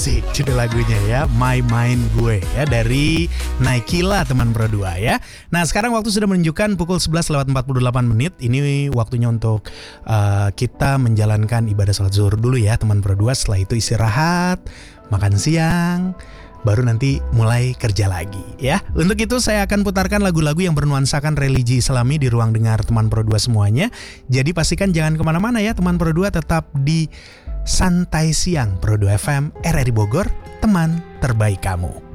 Asik judul lagunya ya, My Mind Gue ya, dari Naikila teman Pro 2 ya. Nah sekarang waktu sudah menunjukkan pukul 11:48 menit. Ini waktunya untuk kita menjalankan ibadah sholat zuhur dulu ya teman Pro 2. Setelah itu istirahat, makan siang, baru nanti mulai kerja lagi ya. Untuk itu saya akan putarkan lagu-lagu yang bernuansakan religi Islami di ruang dengar teman Pro 2 semuanya. Jadi pastikan jangan kemana-mana ya teman Pro 2, tetap di Santai Siang Pro 2 FM RRI Bogor, teman terbaik kamu.